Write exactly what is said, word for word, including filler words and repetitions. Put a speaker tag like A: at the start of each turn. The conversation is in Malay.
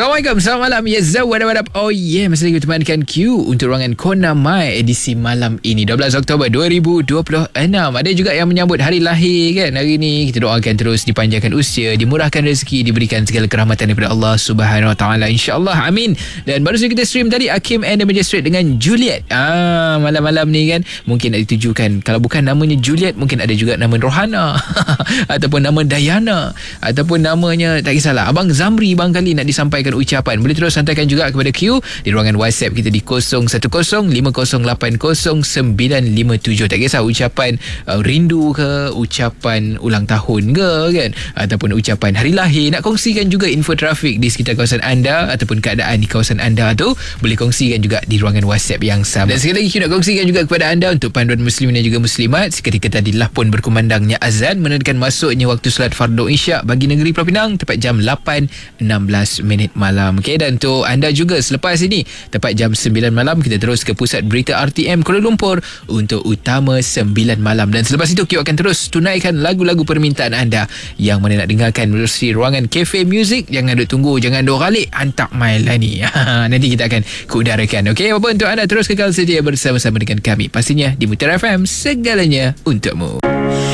A: Assalamualaikum, selamat malam. Ya, zawad wadab. Oh yeah, masih lagi temankan Q untuk ruangan Kona Mai edisi malam ini dua belas Oktober dua ribu dua puluh enam. Ada juga yang menyambut hari lahir kan hari ni. Kita doakan terus dipanjangkan usia, dimurahkan rezeki, diberikan segala kerahmatan daripada Allah Subhanahu Wa Taala, insya-Allah. Amin. Dan baru saja kita stream tadi Hakim and the Magistrate dengan Juliet. Ah, malam-malam ni kan mungkin nak ditujukan, kalau bukan namanya Juliet, mungkin ada juga nama Rohana ataupun nama Diana ataupun namanya, tak kisahlah, Abang Zamri barangkali nak disampaikan ucapan. Boleh terus hantarkan juga kepada Q di ruangan WhatsApp kita di kosong satu kosong lima kosong lapan kosong sembilan lima tujuh. Tak kisah ucapan uh, rindu ke, ucapan ulang tahun ke kan, ataupun ucapan hari lahir. Nak kongsikan juga info trafik di sekitar kawasan anda ataupun keadaan di kawasan anda tu, boleh kongsikan juga di ruangan WhatsApp yang sama. Dan sekali lagi Q nak kongsikan juga kepada anda untuk panduan muslimin dan juga muslimat. Seketika tadilah pun berkumandangnya azan menandakan masuknya waktu solat fardu isyak bagi negeri Pulau Pinang tepat jam lapan enam belas minit malam. Okey, dan untuk anda juga selepas ini tepat jam sembilan malam kita terus ke pusat berita R T M Kuala Lumpur untuk utama sembilan malam. Dan selepas itu Q akan terus tunaikan lagu-lagu permintaan anda yang mana nak dengarkan melalui ruangan Cafe Music. Jangan duk tunggu, jangan duk ralik, hantar mail lah ni. Nanti kita akan keudarakan. Okey, apa untuk anda terus kekal setia bersama-sama dengan kami pastinya di Mutiara F M, segalanya untukmu.